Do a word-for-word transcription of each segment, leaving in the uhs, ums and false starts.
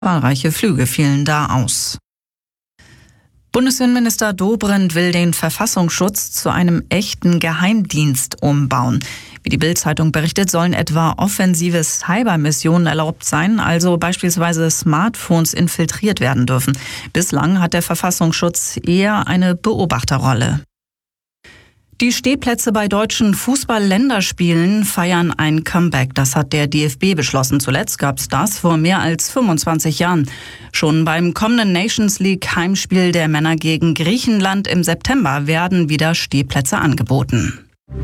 Zahlreiche Flüge fielen da aus. Bundesinnenminister Dobrindt will den Verfassungsschutz zu einem echten Geheimdienst umbauen. Wie die Bild-Zeitung berichtet, sollen etwa offensive Cybermissionen erlaubt sein, also beispielsweise Smartphones infiltriert werden dürfen. Bislang hat der Verfassungsschutz eher eine Beobachterrolle. Die Stehplätze bei deutschen Fußball-Länderspielen feiern ein Comeback. Das hat der D F B beschlossen. Zuletzt gab es das vor mehr als fünfundzwanzig Jahren. Schon beim kommenden Nations League Heimspiel der Männer gegen Griechenland im September werden wieder Stehplätze angeboten.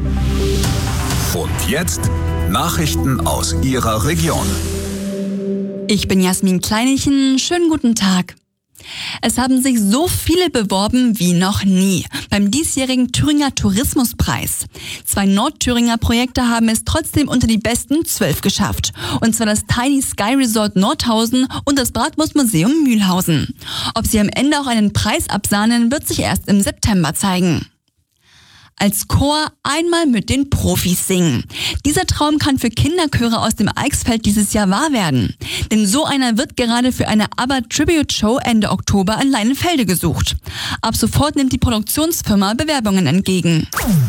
Und jetzt Nachrichten aus Ihrer Region. Ich bin Jasmin Kleinichen. Schönen guten Tag. Es haben sich so viele beworben wie noch nie beim diesjährigen Thüringer Tourismuspreis. Zwei Nordthüringer Projekte haben es trotzdem unter die besten zwölf geschafft. Und zwar das Tiny Sky Resort Nordhausen und das Bratwurstmuseum Mühlhausen. Ob sie am Ende auch einen Preis absahnen, wird sich erst im September zeigen. Als Chor einmal mit den Profis singen. Dieser Traum kann für Kinderchöre aus dem Eichsfeld dieses Jahr wahr werden. Denn so einer wird gerade für eine ABBA-Tribute-Show Ende Oktober in Leinenfelde gesucht. Ab sofort nimmt die Produktionsfirma Bewerbungen entgegen.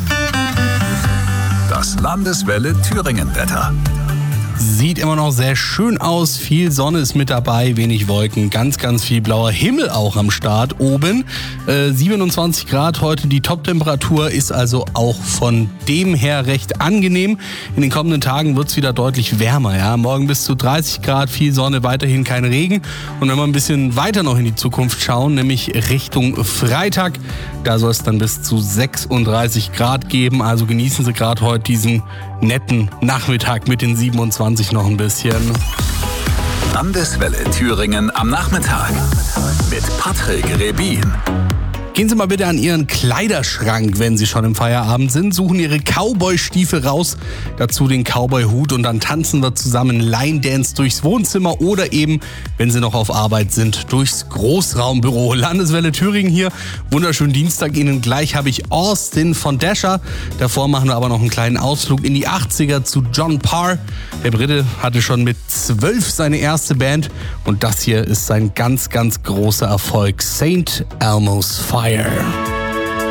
Das Landeswelle Thüringen-Wetter. Sieht immer noch sehr schön aus, viel Sonne ist mit dabei, wenig Wolken, ganz, ganz viel blauer Himmel auch am Start oben. Äh, siebenundzwanzig Grad heute, die Toptemperatur ist also auch von dem her recht angenehm. In den kommenden Tagen wird es wieder deutlich wärmer. Ja? Morgen bis zu dreißig Grad, viel Sonne, weiterhin kein Regen. Und wenn wir ein bisschen weiter noch in die Zukunft schauen, nämlich Richtung Freitag, da soll es dann bis zu sechsunddreißig Grad geben. Also genießen Sie gerade heute diesen netten Nachmittag mit den siebenundzwanzig noch ein bisschen. Landeswelle Thüringen am Nachmittag mit Patrick Rebin. Gehen Sie mal bitte an Ihren Kleiderschrank, wenn Sie schon im Feierabend sind. Suchen Ihre Cowboy-Stiefel raus, dazu den Cowboy-Hut und dann tanzen wir zusammen Line-Dance durchs Wohnzimmer oder eben, wenn Sie noch auf Arbeit sind, durchs Großraumbüro. Landeswelle Thüringen hier. Wunderschönen Dienstag Ihnen. Gleich habe ich Austin von Dasher. Davor machen wir aber noch einen kleinen Ausflug in die achtziger zu John Parr. Der Brite hatte schon mit zwölf seine erste Band und das hier ist sein ganz, ganz großer Erfolg. Saint Elmo's Fire.